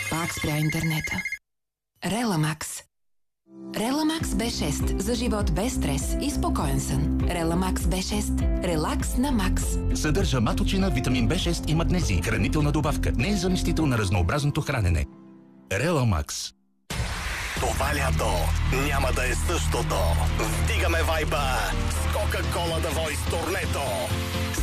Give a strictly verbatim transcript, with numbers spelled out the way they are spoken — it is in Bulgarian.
Пак спря интернета. Реламакс. Реламакс Б шест за живот без стрес и спокоен сън. Реламакс Б шест. Релакс на макс. Съдържа маточина, витамин Б шест и магнезий. Хранителна добавка. Не е заместител на разнообразното хранене. Реламакс. Това лято няма да е същото. Вдигаме вайба с Кока-Кола The Voice турнето.